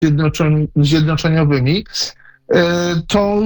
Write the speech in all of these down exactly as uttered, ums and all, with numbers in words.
zjednoczeń- zjednoczeniowymi, to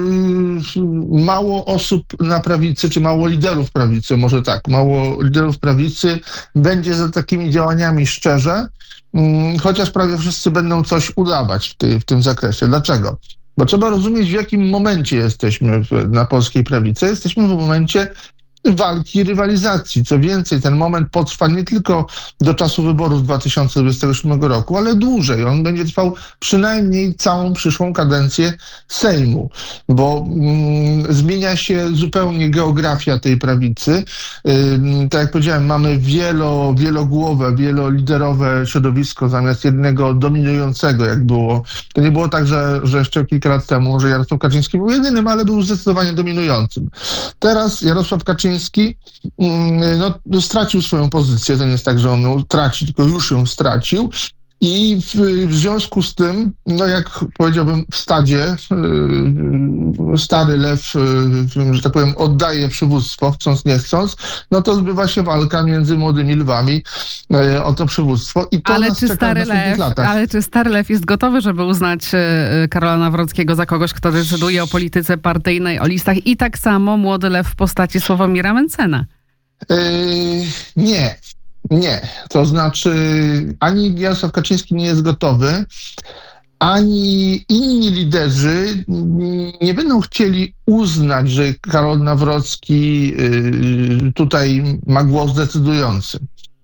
mało osób na prawicy, czy mało liderów prawicy, może tak, mało liderów prawicy będzie za takimi działaniami szczerze, chociaż prawie wszyscy będą coś udawać w, tej, w tym zakresie. Dlaczego? Bo trzeba rozumieć, w jakim momencie jesteśmy w, na polskiej prawicy. Jesteśmy w momencie walki, rywalizacji. Co więcej, ten moment potrwa nie tylko do czasu wyborów dwa tysiące dwudziestego siódmego roku, ale dłużej. On będzie trwał przynajmniej całą przyszłą kadencję Sejmu, bo mm, zmienia się zupełnie geografia tej prawicy. Ym, tak jak powiedziałem, mamy wielo, wielogłowe, wieloliderowe środowisko zamiast jednego dominującego, jak było. To nie było tak, że, że jeszcze kilka lat temu, że Jarosław Kaczyński był jedynym, ale był zdecydowanie dominującym. Teraz Jarosław Kaczyński no, stracił swoją pozycję. To nie jest tak, że on ją traci, tylko już ją stracił. I w, w związku z tym, no jak powiedziałbym w stadzie, yy, stary lew, yy, że tak powiem, oddaje przywództwo, chcąc nie chcąc, no to odbywa się walka między młodymi lwami yy, o to przywództwo. I to ale, nas czy czeka stary w następnych lew, latach. ale czy stary lew jest gotowy, żeby uznać yy, Karola Nawrockiego za kogoś, kto decyduje o polityce partyjnej, o listach, i tak samo młody lew w postaci Sławomira Mentzena? Yy, nie. Nie, to znaczy ani Jarosław Kaczyński nie jest gotowy, ani inni liderzy nie będą chcieli uznać, że Karol Nawrocki tutaj ma głos decydujący.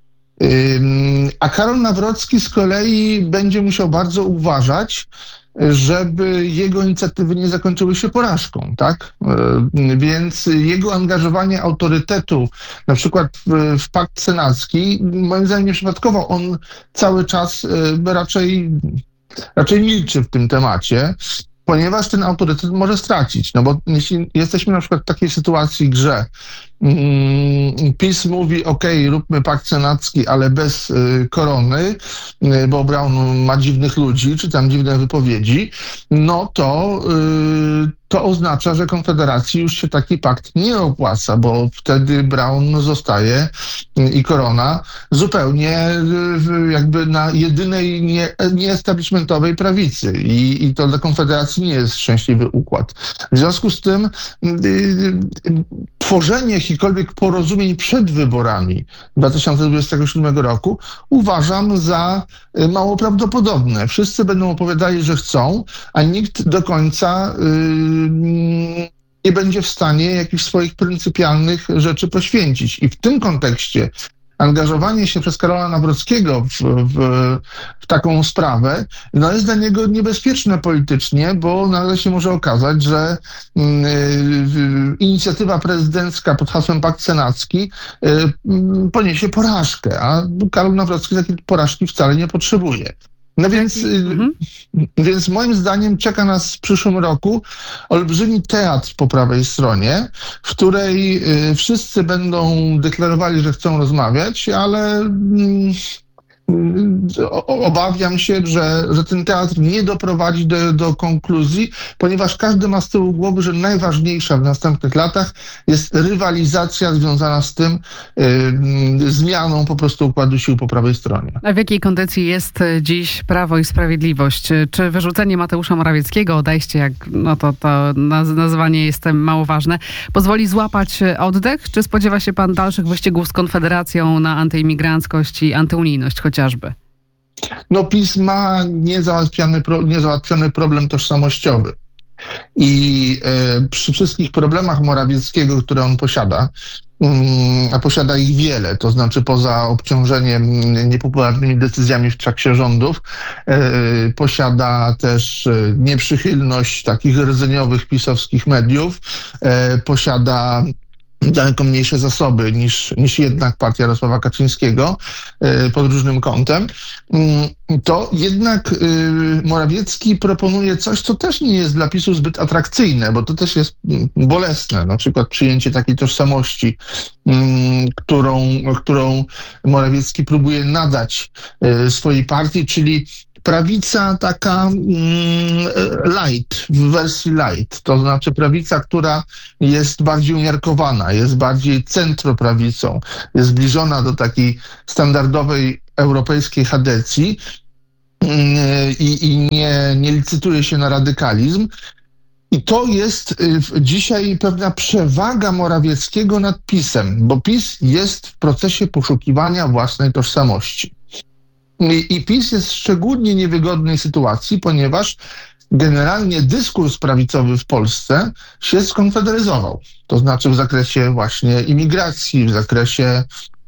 A Karol Nawrocki z kolei będzie musiał bardzo uważać, żeby jego inicjatywy nie zakończyły się porażką, tak? Więc jego angażowanie autorytetu, na przykład w, w pakt senacki, moim zdaniem nieprzypadkowo, on cały czas raczej, raczej milczy w tym temacie, ponieważ ten autorytet może stracić. No bo jeśli jesteśmy na przykład w takiej sytuacji, że mm, PiS mówi, ok, róbmy pakt senacki, ale bez y, korony, y, bo Braun ma dziwnych ludzi, czy tam dziwne wypowiedzi, no to y, to oznacza, że Konfederacji już się taki pakt nie opłaca, bo wtedy Braun zostaje y, i korona zupełnie y, jakby na jedynej nie, nieestablishmentowej prawicy i, i to dla Konfederacji nie jest szczęśliwy układ. W związku z tym y, y, tworzenie jakichkolwiek porozumień przed wyborami dwa tysiące dwudziestego siódmego roku uważam za y, mało prawdopodobne. Wszyscy będą opowiadali, że chcą, a nikt do końca y, nie będzie w stanie jakichś swoich pryncypialnych rzeczy poświęcić. I w tym kontekście angażowanie się przez Karola Nawrockiego w, w, w taką sprawę no jest dla niego niebezpieczne politycznie, bo nagle się może okazać, że y, y, inicjatywa prezydencka pod hasłem Pakt Senacki y, y, poniesie porażkę, a Karol Nawrocki takiej porażki wcale nie potrzebuje. No więc, mhm. więc moim zdaniem czeka nas w przyszłym roku olbrzymi teatr po prawej stronie, w której y, wszyscy będą deklarowali, że chcą rozmawiać, ale y, o, obawiam się, że, że ten teatr nie doprowadzi do, do konkluzji, ponieważ każdy ma z tyłu głowy, że najważniejsza w następnych latach jest rywalizacja związana z tym y, zmianą po prostu układu sił po prawej stronie. A w jakiej kondycji jest dziś Prawo i Sprawiedliwość? Czy wyrzucenie Mateusza Morawieckiego, odejście, jak no to, to nazwanie jest mało ważne, pozwoli złapać oddech? Czy spodziewa się pan dalszych wyścigów z Konfederacją na antyimigranckość i antyunijność chociażby? No PiS ma niezałatwiony, pro, niezałatwiony problem tożsamościowy. I e, przy wszystkich problemach Morawieckiego, które on posiada, a posiada ich wiele, to znaczy poza obciążeniem niepopularnymi decyzjami w trakcie rządów, e, posiada też nieprzychylność takich rdzeniowych pisowskich mediów, e, posiada daleko mniejsze zasoby niż, niż jednak partia Jarosława Kaczyńskiego y, pod różnym kątem, y, to jednak y, Morawiecki proponuje coś, co też nie jest dla PiSu zbyt atrakcyjne, bo to też jest y, bolesne. Na przykład przyjęcie takiej tożsamości, y, którą, którą Morawiecki próbuje nadać y, swojej partii, czyli prawica taka mm, light, w wersji light, to znaczy prawica, która jest bardziej umiarkowana, jest bardziej centroprawicą, jest zbliżona do takiej standardowej europejskiej chadecji, i, i nie, nie licytuje się na radykalizm. I to jest dzisiaj pewna przewaga Morawieckiego nad PiS-em, bo PiS jest w procesie poszukiwania własnej tożsamości. I, i PiS jest w szczególnie niewygodnej sytuacji, ponieważ generalnie dyskurs prawicowy w Polsce się skonfederyzował. To znaczy w zakresie właśnie imigracji, w zakresie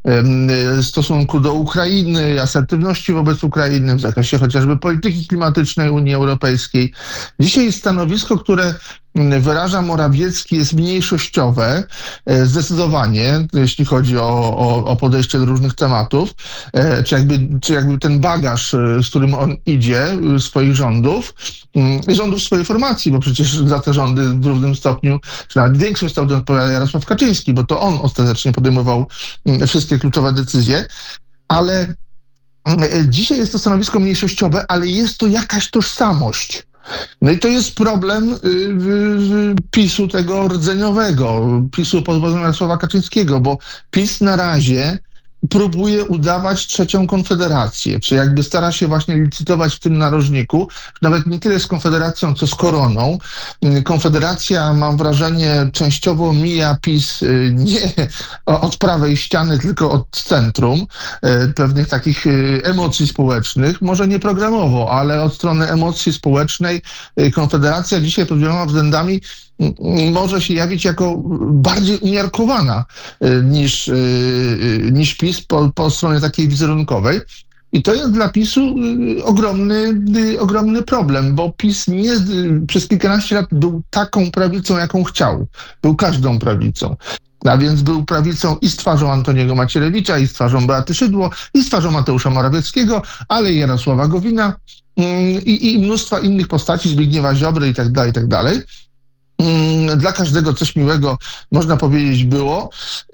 stosunku do Ukrainy, asertywności wobec Ukrainy, w zakresie chociażby polityki klimatycznej Unii Europejskiej. Dzisiaj stanowisko, które wyraża Morawiecki, jest mniejszościowe, zdecydowanie, jeśli chodzi o, o, o podejście do różnych tematów, czy jakby, czy jakby ten bagaż, z którym on idzie, swoich rządów, rządów swojej formacji, bo przecież za te rządy w równym stopniu, czy nawet większym stopniu odpowiada Jarosław Kaczyński, bo to on ostatecznie podejmował wszystkie kluczowe decyzje, ale dzisiaj jest to stanowisko mniejszościowe, ale jest to jakaś tożsamość. No i to jest problem PiS-u tego rdzeniowego, PiS-u pod wodzą Jarosława Kaczyńskiego, bo PiS na razie próbuje udawać trzecią konfederację, czy jakby stara się właśnie licytować w tym narożniku, nawet nie tyle z Konfederacją, co z Koroną. Konfederacja, mam wrażenie, częściowo mija PiS nie od prawej ściany, tylko od centrum, pewnych takich emocji społecznych, może nie programowo, ale od strony emocji społecznej Konfederacja dzisiaj pod wieloma względami może się jawić jako bardziej umiarkowana niż, niż PiS po, po stronie takiej wizerunkowej. I to jest dla PiSu ogromny, ogromny problem, bo PiS nie, przez kilkanaście lat był taką prawicą, jaką chciał. Był każdą prawicą. A więc był prawicą i z twarzą Antoniego Macierewicza, i z twarzą Beaty Szydło, i z twarzą Mateusza Morawieckiego, ale i Jarosława Gowina i, i mnóstwa innych postaci, Zbigniewa Ziobry i tak dalej, i tak dalej. Dla każdego coś miłego, można powiedzieć, było,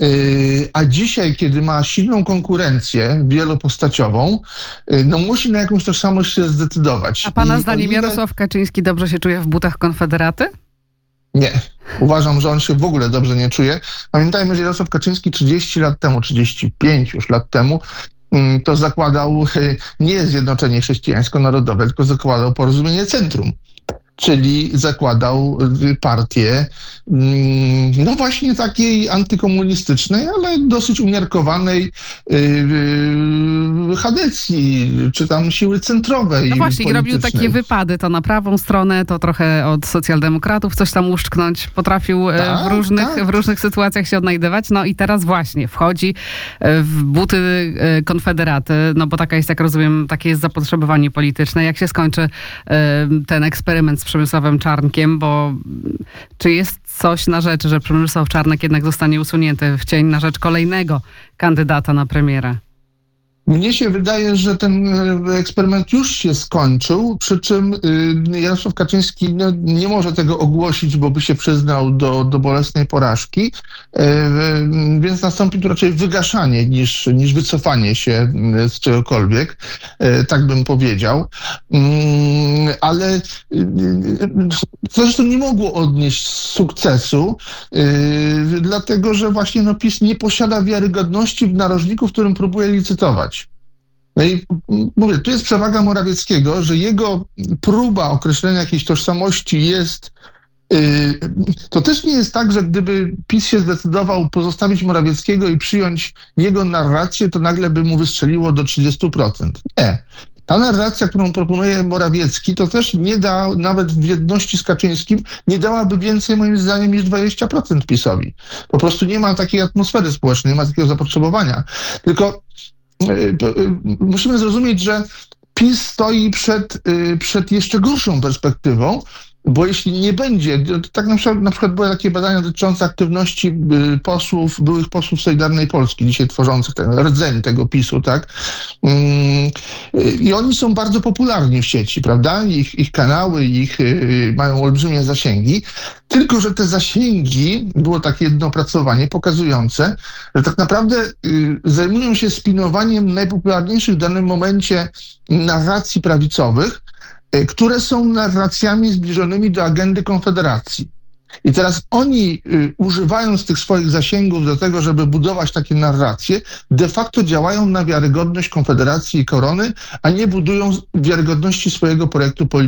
a dzisiaj, kiedy ma silną konkurencję wielopostaciową, no musi na jakąś tożsamość się zdecydować. A pana I zdaniem ile... Jarosław Kaczyński dobrze się czuje w butach Konfederaty? Nie. Uważam, że on się w ogóle dobrze nie czuje. Pamiętajmy, że Jarosław Kaczyński trzydzieści lat temu, trzydzieści pięć już lat temu, to zakładał nie Zjednoczenie Chrześcijańsko-Narodowe, tylko zakładał Porozumienie Centrum. Czyli zakładał partię, no właśnie takiej antykomunistycznej, ale dosyć umiarkowanej chadecji, czy tam siły centrowej. No właśnie, robił takie wypady, to na prawą stronę, to trochę od socjaldemokratów coś tam uszczknąć, potrafił tak, w, różnych, tak. w różnych sytuacjach się odnajdywać, no i teraz właśnie wchodzi w buty Konfederaty, no bo taka jest, jak rozumiem, takie jest zapotrzebowanie polityczne. Jak się skończy ten eksperyment z Przemysławem Czarnkiem, bo czy jest coś na rzeczy, że Przemysław Czarnek jednak zostanie usunięty w cień na rzecz kolejnego kandydata na premiera? Mnie się wydaje, że ten eksperyment już się skończył, przy czym Jarosław Kaczyński no, nie może tego ogłosić, bo by się przyznał do, do bolesnej porażki, więc nastąpi tu raczej wygaszanie niż, niż wycofanie się z czegokolwiek, tak bym powiedział. Ale to zresztą nie mogło odnieść sukcesu, dlatego że właśnie no, PiS nie posiada wiarygodności w narożniku, w którym próbuje licytować. No i mówię, tu jest przewaga Morawieckiego, że jego próba określenia jakiejś tożsamości jest... Yy, to też nie jest tak, że gdyby PiS się zdecydował pozostawić Morawieckiego i przyjąć jego narrację, to nagle by mu wystrzeliło do trzydziestu procent. Nie. Ta narracja, którą proponuje Morawiecki, to też nie da, nawet w jedności z Kaczyńskim, nie dałaby więcej, moim zdaniem, niż dwadzieścia procent PiS-owi. Po prostu nie ma takiej atmosfery społecznej, nie ma takiego zapotrzebowania. Tylko musimy zrozumieć, że PiS stoi przed, przed jeszcze gorszą perspektywą, bo jeśli nie będzie, tak na przykład, na przykład były takie badania dotyczące aktywności posłów, byłych posłów Solidarnej Polski, dzisiaj tworzących ten rdzeń tego PiS-u, tak? I oni są bardzo popularni w sieci, prawda? Ich, ich kanały, ich mają olbrzymie zasięgi, tylko że te zasięgi, było takie jedno opracowanie pokazujące, że tak naprawdę zajmują się spinowaniem najpopularniejszych w danym momencie narracji prawicowych, które są narracjami zbliżonymi do agendy Konfederacji. I teraz oni, y, używając tych swoich zasięgów do tego, żeby budować takie narracje, de facto działają na wiarygodność Konfederacji i Korony, a nie budują wiarygodności swojego projektu politycznego.